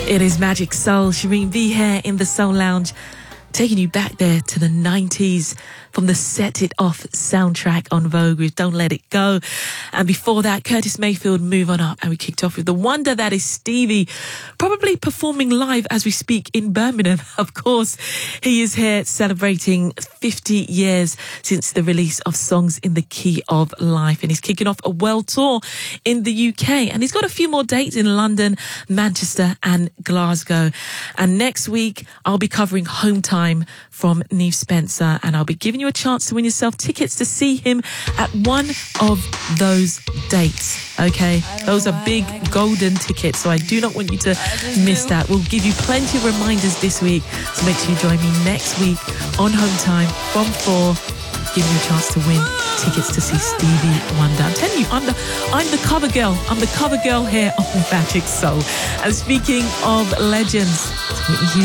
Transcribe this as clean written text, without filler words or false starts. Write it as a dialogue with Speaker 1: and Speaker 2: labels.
Speaker 1: It is Magic Soul. Shireen V here in the Soul Lounge, taking you back there to the 90s from the Set It Off soundtrack on Vogue with Don't Let It Go. And before that, Curtis Mayfield, Move On Up. And we kicked off with the wonder that is Stevie, probably performing live as we speak in Birmingham. Of course, he is here celebrating 50 years since the release of Songs in the Key of Life. And he's kicking off a world tour in the UK. And he's got a few more dates in London, Manchester and Glasgow. And next week, I'll be covering Home Time from Neve Spencer. And I'll be giving you a chance to win yourself tickets to see him at one of those dates. Okay, those are big golden tickets, so I do not want you to miss that. We'll give you plenty of reminders this week, so make sure you join me next week on Home Time from 4, giving you a chance to win tickets to see Stevie Wonder. I'm telling you, I'm the cover girl. I'm the cover girl here on Magic Soul. And speaking of legends, Whitney Houston.